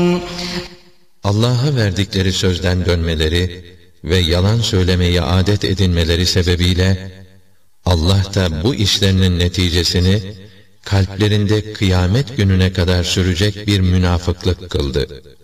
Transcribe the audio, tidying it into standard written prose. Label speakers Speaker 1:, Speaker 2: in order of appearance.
Speaker 1: Allah'a verdikleri sözden dönmeleri ve yalan söylemeyi adet edinmeleri sebebiyle Allah da bu işlerinin neticesini kalplerinde kıyamet gününe kadar sürecek bir münafıklık kıldı.